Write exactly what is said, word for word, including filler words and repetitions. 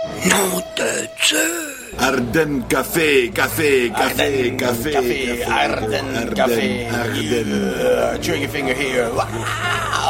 Nom de Dieu! Ardennes Café, café, café, Ardennes café, Café, café, Ardennes Café. Ardennes. Uh, trigger finger here. Wow!